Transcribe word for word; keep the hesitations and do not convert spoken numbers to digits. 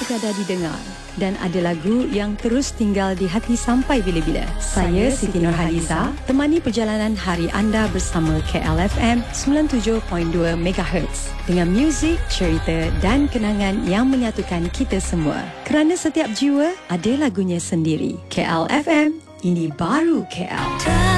tiada didengar dan ada lagu yang terus tinggal di hati sampai bila-bila. Saya Siti Nurhaliza, temani perjalanan hari anda bersama K L F M sembilan puluh tujuh perpuluhan dua megahertz dengan muzik, cerita dan kenangan yang menyatukan kita semua. Kerana setiap jiwa ada lagunya sendiri. K L F M, ini baru K L.